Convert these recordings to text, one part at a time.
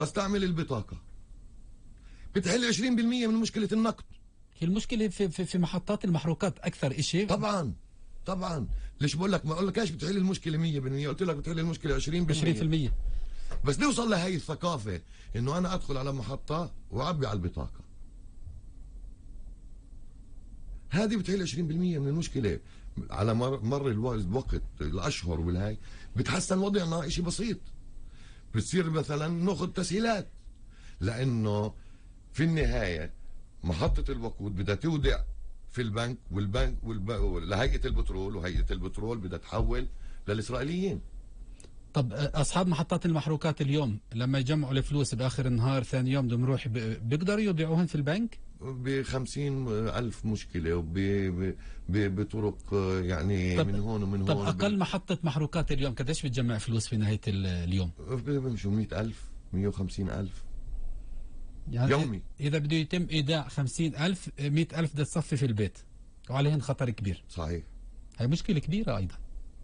استعمل البطاقة، بتحل 20% من مشكلة النقد. هي المشكلة في محطات المحروقات أكثر إشي. طبعا ليش بقول لك، ما أقول لكش بتحل المشكلة 100%، قلت لك بتحل المشكلة 20%. بس نوصل لهي الثقافة إنه أنا أدخل على محطة وأعبي على البطاقة، هذه بتحل 20% من المشكلة. على مر الوقت، الأشهر والهاي، بتحسن وضعنا إشي بسيط. بتصير مثلا ناخذ تسهيلات، لأنه في النهاية محطة الوقود بدها تودع في البنك، والبنك لهيئة البترول، وهيئة البترول بدها تحول للإسرائيليين. طب أصحاب محطات المحروقات اليوم لما يجمعوا الفلوس بآخر النهار ثاني يوم بدهم يروح، بيقدروا يودعوهن في البنك؟ ب50,000 مشكلة بطرق يعني من هون ومن هون. طب أقل محطة محروقات اليوم قديش بتجمع فلوس في نهاية اليوم؟ بيمشوا 100,000 150,000 يعني يومي. إذا بده يتم إيداع 50,000 100,000 بدها تصفي في البيت، وعليهن خطر كبير. صحيح، هي مشكلة كبيرة أيضا.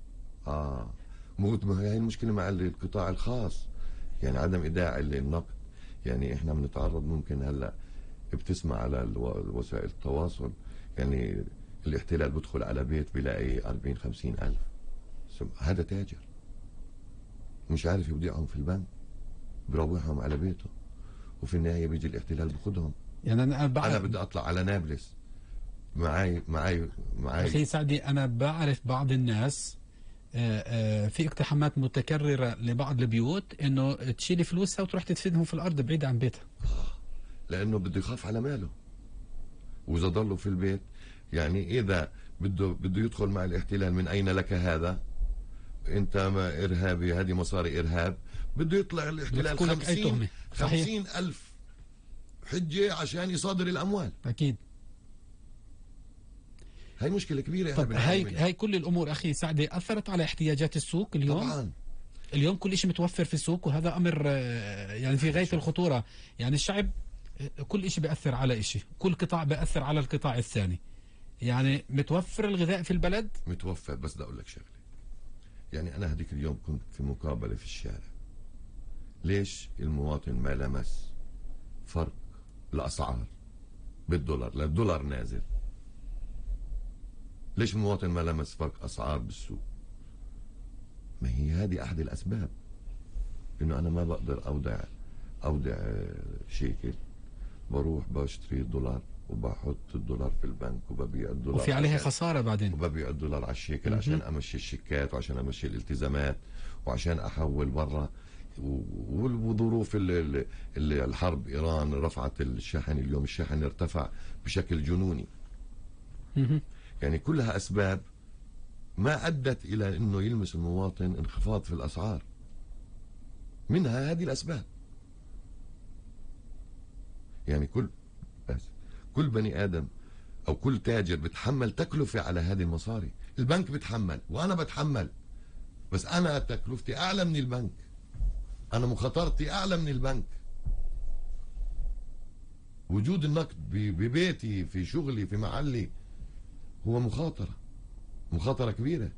ما هي المشكلة مع القطاع الخاص، يعني عدم إيداع النقد. يعني إحنا بنتعرض، ممكن هلأ بتسمع على وسائل التواصل، يعني الاحتلال بدخل على بيت بلاقي 40-50,000. هذا تاجر مش عارف يوديعهم في البنك، بروحهم على بيته، وفي النهاية بيجي الاحتلال بخدهم. يعني أنا بدي أطلع على نابلس، معي أخي سعدي، أنا بعرف بعض الناس في اقتحامات متكررة لبعض البيوت إنه تشيل فلوسها وتروح تدفنهم في الأرض بعيد عن بيتها، لأنه بده يخاف على ماله. وإذا ضلوا في البيت، يعني إذا بده يدخل مع الاحتلال، من أين لك هذا؟ أنت ما إرهابي، هذه مصاري إرهاب. بده يطلع الاحتلال 50,000 حجة عشان يصادر الأموال. أكيد. هاي مشكلة كبيرة. طب هاي كل الأمور أخي سعدي أثرت على احتياجات السوق اليوم؟ طبعا. اليوم كل شيء متوفر في السوق، وهذا أمر يعني في غاية الخطورة. يعني الشعب كل شيء بيأثر على شيء، كل قطاع بيأثر على القطاع الثاني. يعني متوفر الغذاء في البلد؟ متوفر. بس بدي أقول لك شغلة، يعني أنا هذيك اليوم كنت في مقابلة في الشارع. ليش المواطن ما لمس فرق الأسعار بالدولار؟ للدولار نازل. ليش المواطن ما لمس فرق أسعار بالسوق؟ ما هي هذه أحد الأسباب، إنه أنا ما بقدر أودع شيكل، بروح بشتري دولار وبحط الدولار في البنك وببيع الدولار، وفي عليها خسارة بعدين، وببيع الدولار على الشيكل عشان أمشي الشيكات، وعشان أمشي الالتزامات، وعشان أحول برا. وظروف الحرب، إيران رفعت الشحن، اليوم الشحن ارتفع بشكل جنوني. يعني كلها أسباب ما أدت إلى أنه يلمس المواطن انخفاض في الأسعار، منها هذه الأسباب. يعني كل بني آدم أو كل تاجر بتحمل تكلفة على هذه المصاري. البنك بتحمل وأنا بتحمل، بس أنا تكلفتي أعلى من البنك، أنا مخاطرتي أعلى من البنك. وجود النقد ببيتي، في شغلي، في محلي، هو مخاطرة كبيرة.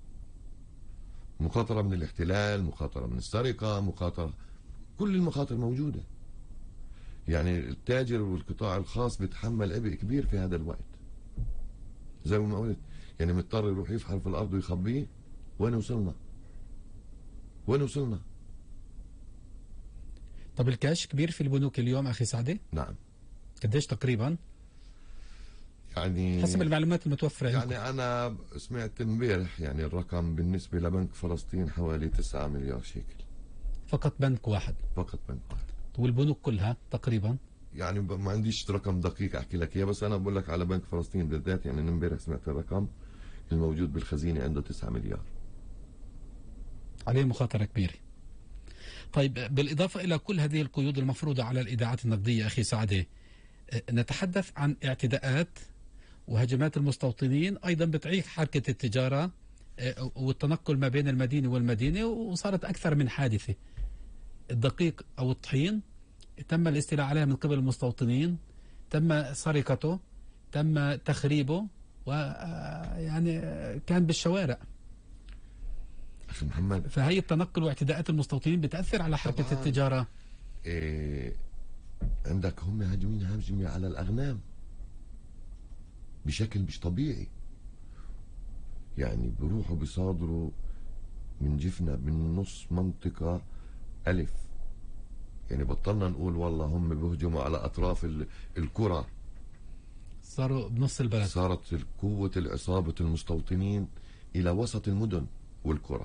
مخاطرة من الاحتلال، مخاطرة من السرقة، مخاطرة، كل المخاطر موجودة. يعني التاجر والقطاع الخاص بيتحمل عبء كبير في هذا الوقت. زي ما قلت، يعني مضطر يروح يفحر في الأرض ويخبيه. وين وصلنا؟ طب الكاش كبير في البنوك اليوم أخي سعدي؟ نعم. قديش تقريبا؟ يعني حسب المعلومات المتوفرة يعني أنا سمعت امبارح، يعني الرقم بالنسبة لبنك فلسطين حوالي 9 مليار شيكل. فقط بنك واحد؟ فقط بنك واحد. والبنوك كلها تقريبا؟ يعني ما عنديش رقم دقيق أحكي لك إياه، بس أنا بقول لك على بنك فلسطين بالذات. يعني امبارح سمعت الرقم الموجود بالخزينة عنده 9 مليار. عليه مخاطرة كبيرة. طيب بالإضافة إلى كل هذه القيود المفروضة على الإيداعات النقدية أخي سعدي، نتحدث عن اعتداءات وهجمات المستوطنين أيضا بتعيق حركة التجارة والتنقل ما بين المدينة والمدينة، وصارت أكثر من حادثة. الدقيق أو الطحين تم الاستيلاء عليها من قبل المستوطنين، تم سرقته، تم تخريبه، ويعني كان بالشوارع. أخي محمد، فهي التنقل واعتداءات المستوطنين بتأثر على حركة التجارة. إيه عندك هم هاجمين هجمة على الأغنام بشكل مش طبيعي. يعني بيروحوا بيصادروا من جفنا من نص منطقة ألف. يعني بطلنا نقول والله هم بيهجموا على أطراف الكرة. صاروا بنص البلد. صارت قوة العصابة المستوطنين إلى وسط المدن والقرى.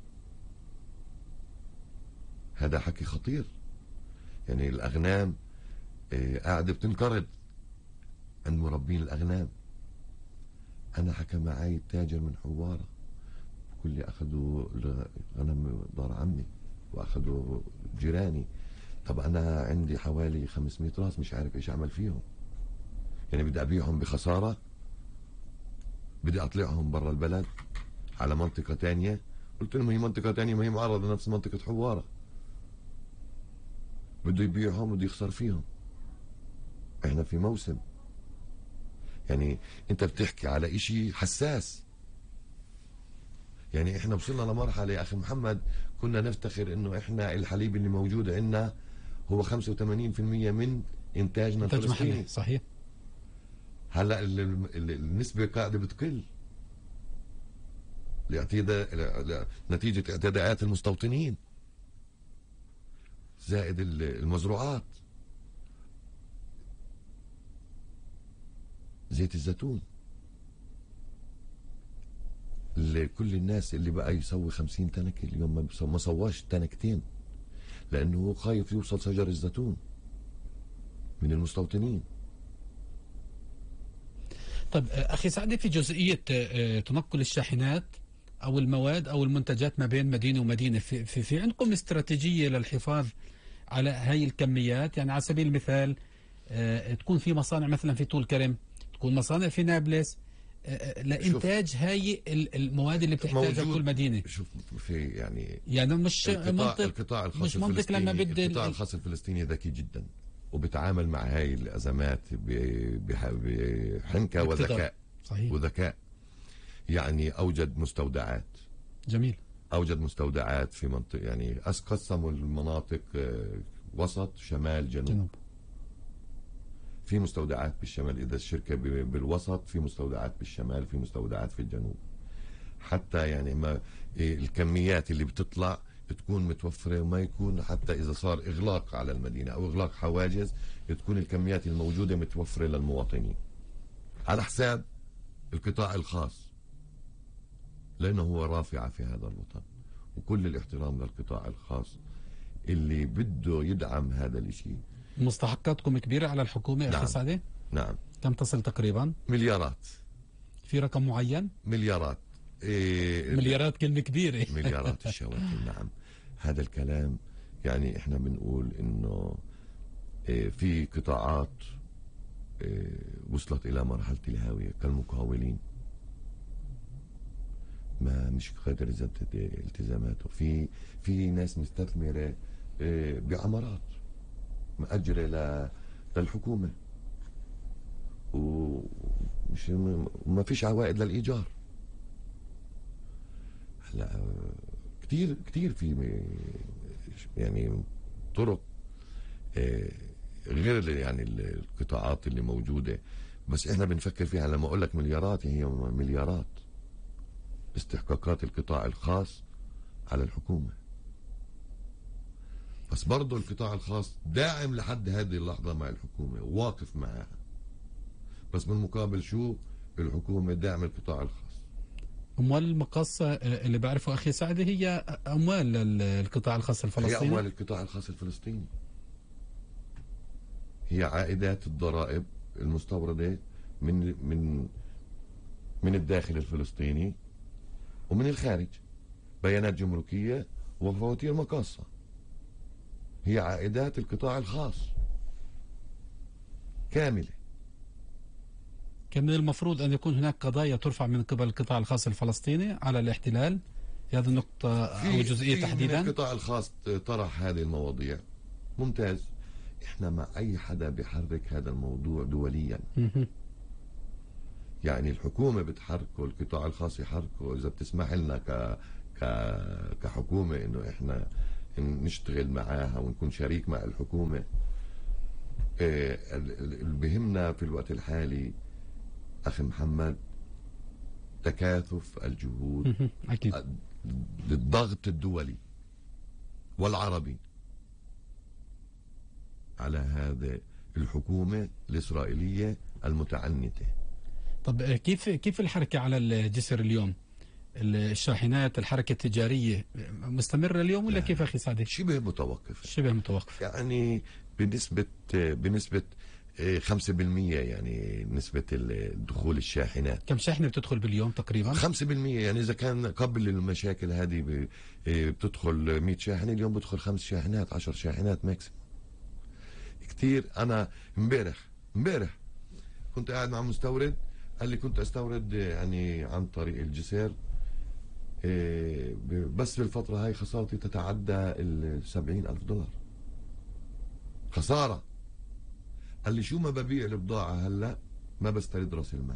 هذا حكي خطير. يعني الأغنام قاعدة بتنقرض عند مربين الأغنام. أنا حكى معي التاجر من حوارة بقول لي أخذوا غنم دار عمي وأخذوا جيراني. طب أنا عندي حوالي 500 راس مش عارف إيش أعمل فيهم. يعني بدي أبيعهم بخسارة، بدي أطلعهم برا البلد على منطقة تانية. قلت لهم هي منطقة تانية ما هي معرضة نفس منطقة حوارة. بده يبيعهم وبده يخسر فيهم. احنا في موسم. يعني انت بتحكي على اشي حساس. يعني احنا وصلنا لمرحلة يا اخي محمد كنا نفتخر انه احنا الحليب اللي موجود عندنا هو 85% من انتاجنا الفلسطيني. صحيح. هلا النسبة قاعدة بتقل نتيجة اعتداءات المستوطنين زائد المزروعات. زيت الزيتون كل الناس اللي بقى يسوي 50 تنكة اليوم ما سواش تنكتين لأنه هو خايف يوصل شجر الزيتون من المستوطنين. طيب أخي سعدي، في جزئية تنقل الشاحنات أو المواد أو المنتجات ما بين مدينة ومدينة، في عندكم استراتيجية للحفاظ على هاي الكميات؟ يعني على سبيل المثال تكون في مصانع مثلا في طول كرم، تكون مصانع في نابلس لإنتاج هاي المواد اللي بتحتاجها كل مدينة. شوف في يعني مش منطق، القطاع الخاص مش منطق لما بدي القطاع الخاص الفلسطيني ذكي جدا وبتعامل مع هاي الأزمات بحنكة وذكاء. صحيح. وذكاء. يعني أوجد مستودعات. جميل. أوجد مستودعات في منطقة، يعني قسموا المناطق وسط شمال جنوب. في مستودعات بالشمال إذا الشركة بالوسط، في مستودعات بالشمال، في مستودعات في الجنوب. حتى يعني ما الكميات اللي بتطلع تكون متوفرة وما يكون حتى إذا صار إغلاق على المدينة أو إغلاق حواجز تكون الكميات الموجودة متوفرة للمواطنين على حساب القطاع الخاص لأنه هو رافعة في هذا الوطن. وكل الاحترام للقطاع الخاص اللي بده يدعم هذا الاشي. مستحقاتكم كبيرة على الحكومة يا أخي سعدي؟ نعم. كم تصل تقريبا؟ مليارات. في رقم معين؟ مليارات. مليارات كلمة كبيرة. مليارات الشواكل. نعم. هذا الكلام يعني احنا بنقول انه في قطاعات وصلت الى مرحلة الهاوية كالمقاولين ما مش قادر يسدد التزاماته. في ناس مستثمرة بعمارات مأجرة للحكومة ومش ما فيش عوائد للإيجار. هلا كتير في يعني طرق غير يعني القطاعات اللي موجودة. بس احنا بنفكر فيها. لما اقول لك مليارات هي مليارات استحقاقات القطاع الخاص على الحكومة. بس برضو القطاع الخاص داعم لحد هذه اللحظة مع الحكومة وواقف معها. بس بالمقابل شو الحكومة داعم القطاع الخاص. أموال المقاصة اللي بعرفه أخي سعدي هي أموال القطاع الخاص الفلسطيني. هي أموال القطاع الخاص الفلسطيني. هي عائدات الضرائب المستوردة من الداخل الفلسطيني ومن الخارج. بيانات جمركية وفواتير مقاصة. هي عائدات القطاع الخاص كاملة. كان من المفروض أن يكون هناك قضايا ترفع من قبل القطاع الخاص الفلسطيني على الاحتلال في هذه النقطة أو جزئية تحديدا. القطاع الخاص طرح هذه المواضيع. ممتاز. احنا مع أي حدا بيحرك هذا الموضوع دوليا. يعني الحكومة بتحركه، القطاع الخاص يحركه إذا بتسمح لنا كحكومة إنه إحنا نشتغل معاها ونكون شريك مع الحكومة. اللي بهمنا في الوقت الحالي أخي محمد تكاثف الجهود أكيد للضغط الدولي والعربي على هذه الحكومة الإسرائيلية المتعنتة. طب كيف الحركة على الجسر اليوم؟ الشاحنات، الحركة التجارية مستمرة اليوم ولا كيف أخي سعدي؟ شبه متوقف، شبه متوقف يعني بنسبة 5%، يعني نسبة دخول الشاحنات. كم شاحنة بتدخل باليوم تقريبا؟ 5%. يعني إذا كان قبل المشاكل هذه بتدخل 100 شاحنة، اليوم بدخل 5 شاحنات 10 شاحنات ماكسيم. كتير. أنا امبارح كنت قاعد مع مستورد قال لي كنت استورد يعني عن طريق الجسر، بس في الفترة هاي خسارتي تتعدى $70,000 خسارة. قال لي شو ما ببيع البضاعة هلا ما بسترد راس المال.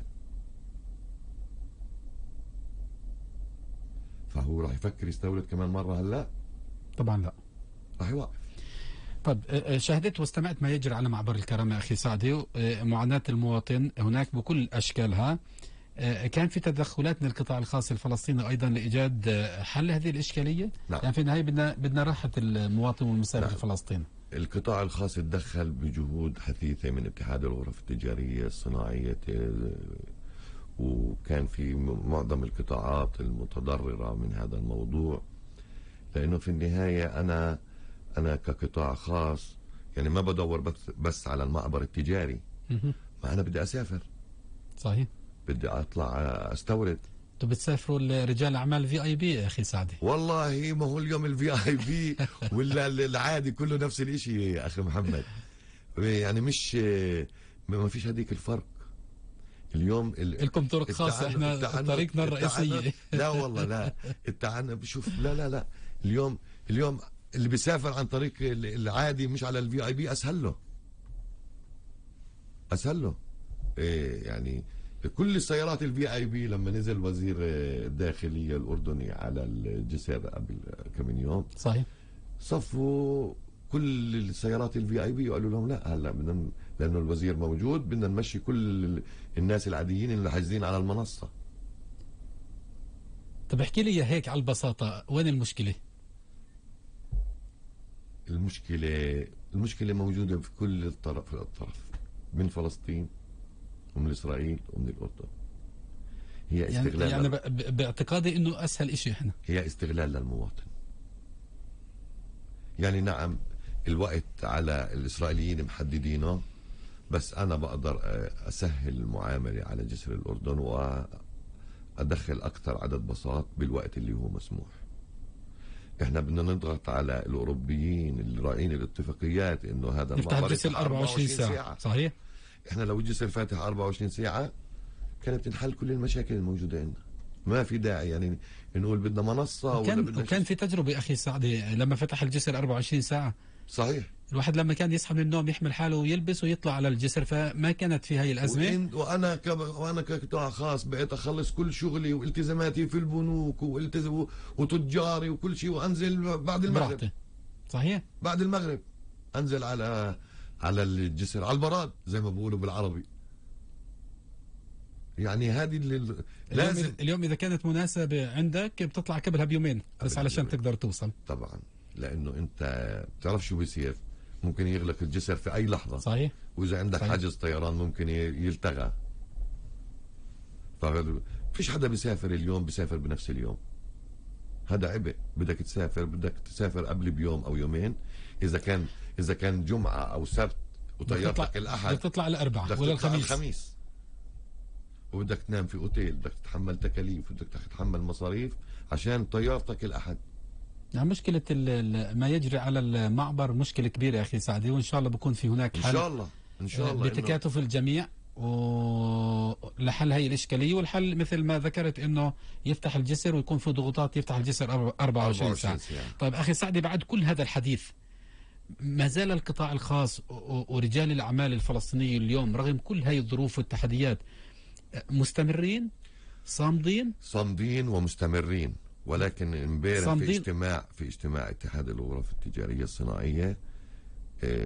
فهو راح يفكر يستورد كمان مرة هلا؟ طبعا لا، راح يوقف. طب شاهدت واستمعت ما يجري على معبر الكرامة أخي سعدي، معاناة المواطن هناك بكل أشكالها. كان في تدخلات من القطاع الخاص الفلسطيني أيضا لإيجاد حل هذه الإشكالية؟ نعم. يعني في النهاية بدنا راحة المواطن والمسافر نعم. الفلسطيني. القطاع الخاص تدخل بجهود حثيثة من اتحاد الغرف التجارية الصناعية، وكان في معظم القطاعات المتضررة من هذا الموضوع، لأنه في النهاية أنا كقطاع خاص يعني ما بدور بس على المعبر التجاري، ما أنا بدي أسافر. صحيح. بدي أطلع أستورد. انتوا بتسافروا رجال أعمال VIP يا أخي سعدي؟ والله ما هو اليوم VIP ولا العادي كله نفس الاشي يا أخي محمد. يعني مش ما فيش هذيك الفرق اليوم. لكم طرق خاصة، احنا طريقنا الرئيسية. لا والله لا، شوف لا اليوم اللي بيسافر عن طريق العادي مش على الVIP اسهل له. يعني كل السيارات الVIP لما نزل وزير الداخلية الأردني على الجسر قبل كم يوم، صحيح، صفوا كل السيارات الVIP وقالوا لهم لا هلا بدنا، لأنه الوزير موجود بدنا نمشي كل الناس العاديين اللي حاجزين على المنصة. طب احكي لي هيك على البساطة، وين المشكلة؟ المشكلة موجودة في كل الطرف من فلسطين ومن إسرائيل ومن الأردن. هي استغلال يعني باعتقادي انه اسهل اشي احنا هي استغلال للمواطن. يعني نعم الوقت على الإسرائيليين محددينه، بس أنا بقدر أسهل المعاملة على جسر الأردن وأدخل أكثر عدد باصات بالوقت اللي هو مسموح. احنا بدنا نضغط على الأوروبيين اللي راعين الاتفاقيات إنه هذا يفتح الجسر 24 ساعة. صحيح. احنا لو الجسر فاتح 24 ساعة كانت تنحل كل المشاكل الموجودة عندنا. ما في داعي يعني نقول بدنا منصة وكان في تجربة أخي سعدي لما فتح الجسر 24 ساعة. صحيح. الواحد لما كان يصحى من النوم يحمل حاله ويلبس ويطلع على الجسر، فما كانت في هاي الأزمة. وأنا كقطاع خاص بقيت أخلص كل شغلي والتزاماتي في البنوك وتجاري وكل شيء، وأنزل بعد المغرب براحتي. صحيح. بعد المغرب أنزل على الجسر، على البراد زي ما بقولوا بالعربي. يعني هذه اللي لازم اليوم إذا كانت مناسبة عندك بتطلع قبلها بيومين بس علشان تقدر توصل. طبعا لأنه أنت بتعرف شو بيصير، ممكن يغلق الجسر في أي لحظة. صحيح. وإذا عندك صحيح. حجز طيران ممكن يلتغى. فيش حدا بيسافر اليوم بيسافر بنفس اليوم، هذا عبء. بدك تسافر قبل بيوم أو يومين. إذا كان جمعة أو سبت وطيارتك الأحد، بدك تطلع الأربعاء ولا الخميس وبدك تنام في أوتيل، بدك تتحمل تكاليف، بدك تتحمل مصاريف عشان طيارتك الأحد. يعني مشكلة ما يجري على المعبر مشكلة كبيرة يا أخي سعدي، وإن شاء الله بكون في هناك حل إن شاء الله بتكاتف الجميع لحل هي الإشكالية. والحل مثل ما ذكرت إنه يفتح الجسر ويكون في ضغوطات يفتح الجسر 24 ساعة. طيب أخي سعدي، بعد كل هذا الحديث ما زال القطاع الخاص ورجال الأعمال الفلسطينيين اليوم رغم كل هاي الظروف والتحديات مستمرين صامدين ومستمرين ولكن امبارح صنديق. في اجتماع اتحاد الغرف التجارية الصناعية